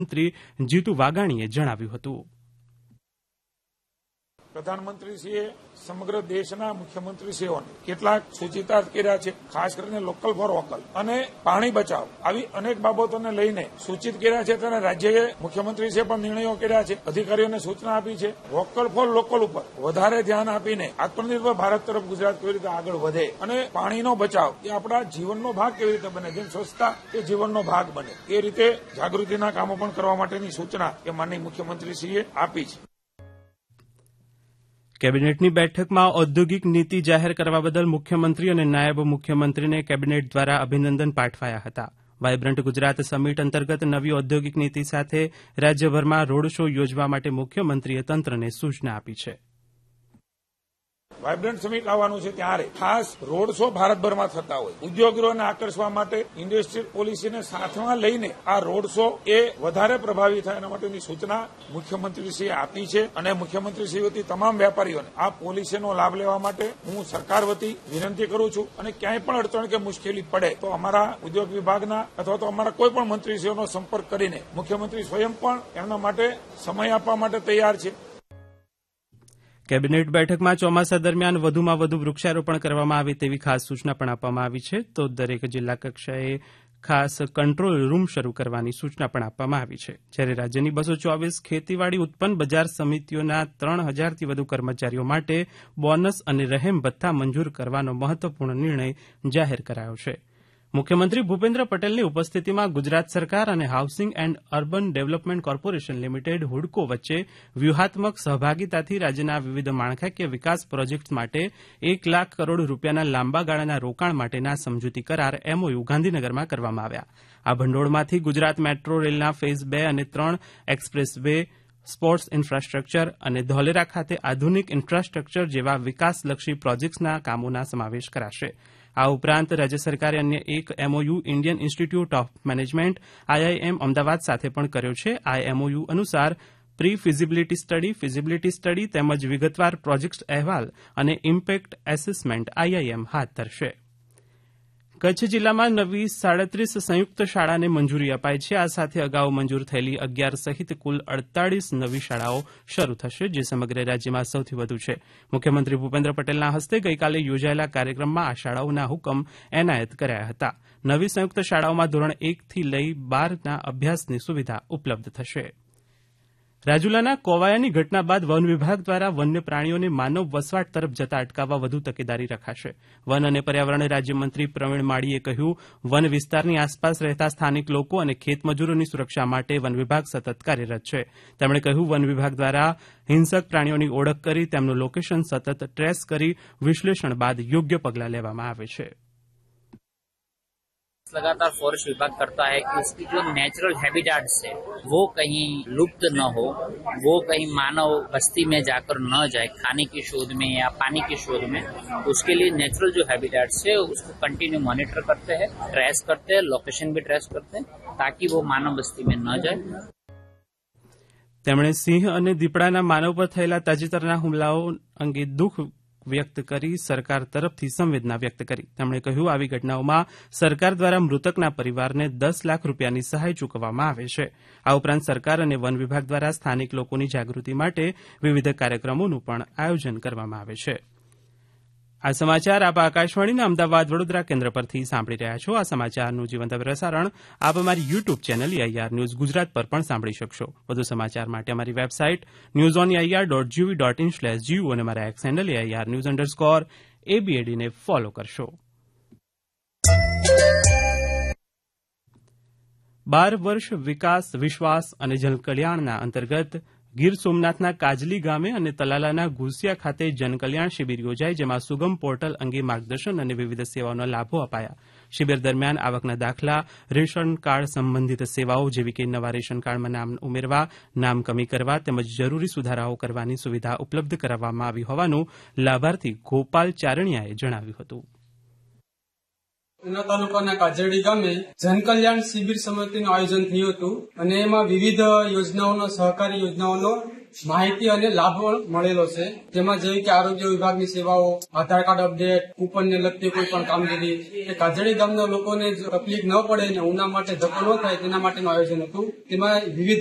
મંત્રી જીતુ વાઘાણીએ જણાવ્યું હતું. પ્રધાનમંત્રીશ્રીએ સમગ્ર દેશના મુખ્યમંત્રીશ્રીઓને કેટલાક સૂચિતાર્થ કર્યા છે, ખાસ કરીને લોકલ ફોર વોકલ અને પાણી બચાવ આવી અનેક બાબતોને લઈને સૂચિત કર્યા છે. ત્યારે રાજ્યએ મુખ્યમંત્રીશ્રીએ પણ નિર્ણયો કર્યા છે, અધિકારીઓને સૂચના આપી છે. વોકલ ફોર લોકલ ઉપર વધારે ધ્યાન આપીને આત્મનિર્ભર ભારત તરફ ગુજરાત કેવી રીતે આગળ વધે અને પાણીનો બચાવ એ આપણા જીવનનો ભાગ કેવી રીતે બને, જેમ સ્વચ્છતા એ જીવનનો ભાગ બને એ રીતે જાગૃતિના કામો પણ કરવા માટેની સૂચના એ માનનીય મુખ્યમંત્રીશ્રીએ આપી છે. કેબિનેટની બેઠકમાં ઔદ્યોગિક નીતિ જાહેર કરવા બદલ મુખ્યમંત્રી અને નાયબ મુખ્યમંત્રીને કેબિનેટ દ્વારા અભિનંદન પાઠવાયા હતા. વાયબ્રન્ટ ગુજરાત સમિટ અંતર્ગત નવી ઔદ્યોગિક નીતિ સાથે રાજ્યભરમાં રોડ શો યોજવા માટે મુખ્યમંત્રીએ તંત્રને સૂચના આપી છે. વાયબ્રન્ટ સમિટ આવવાનું છે ત્યારે ખાસ રોડ શો ભારતભરમાં થતા હોય, ઉદ્યોગોને આકર્ષવા માટે ઇન્ડસ્ટ્રીયલ પોલિસીને સાથમાં લઈને આ રોડ શો એ વધારે પ્રભાવી થાય એના માટેની સૂચના મુખ્યમંત્રીશ્રીએ આપી છે. અને મુખ્યમંત્રીશ્રી વતી તમામ વેપારીઓને આ પોલિસીનો લાભ લેવા માટે હું સરકાર વતી વિનંતી કરું છું. અને ક્યાંય પણ અડચણ કે મુશ્કેલી પડે તો અમારા ઉદ્યોગ વિભાગના અથવા તો અમારા કોઈ પણ મંત્રીશ્રીઓનો સંપર્ક કરીને મુખ્યમંત્રી સ્વયં પણ એમના માટે સમય આપવા માટે તૈયાર છે. કેબિનેટ બેઠકમાં ચોમાસા દરમિયાન વધુમાં વધુ વૃક્ષારોપણ કરવામાં આવે તેવી ખાસ સૂચના પણ આપવામાં આવી છે. તો દરેક જિલ્લા કક્ષાએ ખાસ કંટ્રોલ રૂમ શરૂ કરવાની સૂચના પણ આપવામાં આવી છે. જ્યારે રાજ્યની 224 ખેતીવાડી ઉત્પન્ન બજાર સમિતિઓના 3000થી વધુ કર્મચારીઓ માટે બોનસ અને રહેમ ભથ્થા મંજૂર કરવાનો મહત્વપૂર્ણ નિર્ણય જાહેર કરાયો છે. મુખ્યમંત્રી ભૂપેન્દ્ર પટેલની ઉપસ્થિતિમાં ગુજરાત સરકાર અને housing and urban development corporation limited હુડકો વચ્ચે વ્યૂહાત્મક સહભાગીતાથી રાજ્યના વિવિધ માળખાકીય વિકાસ પ્રોજેક્ટ્સ માટે 1 લાખ કરોડ રૂપિયાના લાંબા ગાળાના રોકાણ માટેના સમજૂતી કરાર MOU ગાંધીનગરમાં કરવામાં આવ્યા. આ ભંડોળમાંથી ગુજરાત મેટ્રો રેલના ફેઝ 2 અને 3 એક્સપ્રેસ વે, સ્પોર્ટ્સ ઇન્ફ્રાસ્ટ્રક્ચર અને ધોલેરા ખાતે આધુનિક ઇન્ફ્રાસ્ટ્રક્ચર જેવા વિકાસલક્ષી પ્રોજેક્ટ્સના કામોના સમાવેશ કરાશે. આ ઉપરાંત રાજ્ય સરકારે અન્ય એક MOU Indian institute of management IIM Ahmedabad સાથે પણ કર્યો છે. આ MOU અનુસાર પ્રી ફિઝિબિલિટી સ્ટડી તેમજ વિગતવાર પ્રોજેક્ટ અહેવાલ અને ઇમ્પેક્ટ એસેસમેન્ટ IIM હાથ ધરશે. કચ્છ જિલ્લામાં નવી 37 સંયુક્ત શાળાને મંજૂરી અપાઈ છે. આ સાથે અગાઉ મંજૂર થયેલી 11 સહિત કુલ 48 નવી શાળાઓ શરૂ થશે, જે સમગ્ર રાજ્યમાં સૌથી વધુ છે. મુખ્યમંત્રી ભૂપેન્દ્ર પટેલના હસ્તે ગઈકાલે યોજાયેલા કાર્યક્રમમાં આ શાળાઓના હુકમ એનાયત કરાયા હતા. નવી સંયુક્ત શાળાઓમાં ધોરણ 1 થી લઈ 12ના અભ્યાસની સુવિધા ઉપલબ્ધ થશે. રાજુલાના કોવાયાની ઘટના બાદ વન વિભાગ દ્વારા વન્ય પ્રાણીઓને માનવ વસવાટ તરફ જતા અટકાવવા વધુ તકેદારી રખાશે. વન અને પર્યાવરણ રાજ્યમંત્રી પ્રવીણ માળીએ કહ્યું, વન વિસ્તારની આસપાસ રહેતા સ્થાનિક લોકો અને ખેતમજૂરોની સુરક્ષા માટે વન વિભાગ સતત કાર્યરત છે. તેમણે કહ્યું, વન વિભાગ દ્વારા હિંસક પ્રાણીઓની ઓળખ કરી તેમનું લોકેશન સતત ટ્રેસ કરી વિશ્લેષણ બાદ યોગ્ય પગલાં લેવામાં આવે છે. लगातार फॉरेस्ट विभाग करता है कि उसकी जो नेचुरल हैबिटेट्स है वो कहीं लुप्त न हो, वो कहीं मानव बस्ती में जाकर न जाए खाने की शोध में या पानी की शोध में. उसके लिए नेचुरल जो हैबिटेट्स है उसको कंटिन्यू मॉनिटर करते हैं, ट्रेस करते हैं, लोकेशन भी ट्रेस करते हैं ताकि वो मानव बस्ती में न जाए. તેમણે સિંહ અને દીપડાના માનવ પર થયેલા તાજેતરના હુમલાઓ અંગે દુઃખ વ્યક્ત કરી સરકાર તરફથી સંવેદના વ્યક્ત કરી. તેમણે કહ્યું, આવી ઘટનાઓમાં સરકાર દ્વારા મૃતકના પરિવારને 10 લાખ રૂપિયાની સહાય ચૂકવવામાં આવે છે. આ ઉપરાંત સરકાર અને વન વિભાગ દ્વારા સ્થાનિક લોકોની જાગૃતિ માટે વિવિધ કાર્યક્રમોનું પણ આયોજન કરવામાં આવે છે. આ સમાચાર આપ આકાશવાણીના અમદાવાદ વડોદરા કેન્દ્ર પરથી સાંભળી રહ્યા છો. આ સમાચારનું જીવંત પ્રસારણ આપ અમારી YouTube channel AIR news Gujarat પર પણ સાંભળી શકશો. વધુ સમાચાર માટે અમારી વેબસાઇટ newsonair.gov.in/gu અને અમારા એક્સ હેન્ડલ AIR_ABAD ને ફોલો કરશો. 12 વર્ષ વિકાસ, વિશ્વાસ અને જનકલ્યાણના અંતર્ગત ગીર સોમનાથના કાજલી ગામે અને તલાલાના ઘુસિયા ખાતે જનકલ્યાણ શિબિર યોજાઈ, જેમાં સુગમ પોર્ટલ અંગે માર્ગદર્શન અને વિવિધ સેવાઓના લાભો અપાયા. શિબિર દરમિયાન આવકના દાખલા, રેશન કાર્ડ સંબંધિત સેવાઓ જેવી કે નવા રેશન કાર્ડમાં નામ ઉમેરવા, નામ કમી કરવા તેમજ જરૂરી સુધારાઓ કરવાની સુવિધા ઉપલબ્ધ કરાવવામાં આવી હોવાનું લાભાર્થી ગોપાલ ચારણિયાએ જણાવ્યું હતું. ઉના તાલુકાના કાજરડી ગામે જનકલ્યાણ શિબિર સમિતિનું આયોજન થયું હતું અને એમાં વિવિધ યોજનાઓનો, સહકારી યોજનાઓનો માહિતી અને લાભ મળેલો છે. તેમાં જેવી કે આરોગ્ય વિભાગની સેવાઓ, આધાર કાર્ડ અપડેટ, કૂપનને લગતી કોઈ પણ કામગીરી, કે કાજડી ગામના લોકોને તકલીફ ન પડે અને ઉના માટે ધક્કો ન થાય તેના માટેનું આયોજન હતું. તેમાં વિવિધ